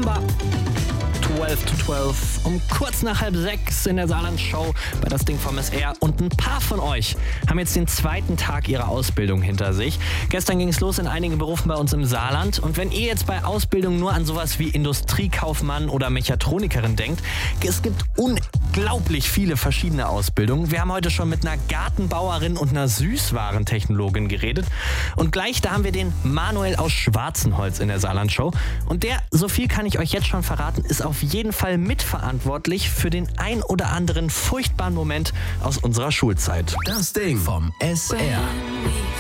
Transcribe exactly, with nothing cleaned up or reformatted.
Bomber. zwölf to zwölf, um kurz nach halb sechs in der Saarland-Show bei Das Ding vom S R. Und ein paar von euch haben jetzt den zweiten Tag ihrer Ausbildung hinter sich. Gestern ging es los in einigen Berufen bei uns im Saarland. Und wenn ihr jetzt bei Ausbildung nur an sowas wie Industriekaufmann oder Mechatronikerin denkt, es gibt unglaublich viele verschiedene Ausbildungen. Wir haben heute schon mit einer Gartenbauerin und einer Süßwarentechnologin geredet. Und gleich, da haben wir den Manuel aus Schwarzenholz in der Saarland-Show. Und der, so viel kann ich euch jetzt schon verraten, ist auf jeden Fall mitverantwortlich für den ein oder anderen furchtbaren Moment aus unserer Schulzeit. Das Ding vom S R.